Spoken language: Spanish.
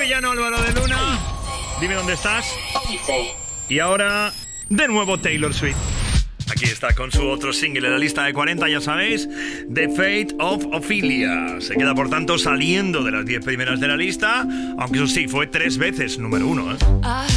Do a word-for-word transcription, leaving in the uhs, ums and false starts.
sevillano Álvaro de Luna. Dime dónde estás. Y ahora, de nuevo Taylor Swift. Aquí está con su otro single en la lista de cuarenta, ya sabéis, The Fate of Ophelia. Se queda, por tanto, saliendo de las diez primeras de la lista, aunque eso sí, fue tres veces número uno, ¿eh?